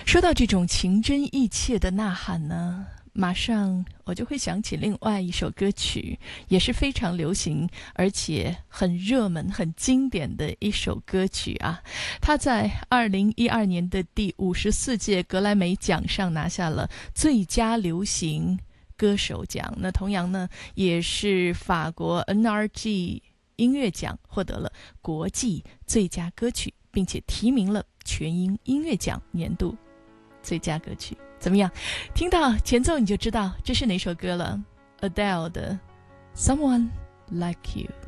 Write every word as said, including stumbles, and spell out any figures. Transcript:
说到这种情真意切的呐喊呢，马上我就会想起另外一首歌曲，也是非常流行而且很热门很经典的一首歌曲啊。它在二零一二年的第五十四届格莱美奖上拿下了最佳流行歌手奖，那同样呢也是法国 N R G 音乐奖获得了国际最佳歌曲，并且提名了全英音乐奖年度最佳歌曲。怎么样？听到前奏你就知道这是哪首歌了， Adele 的 Someone Like You。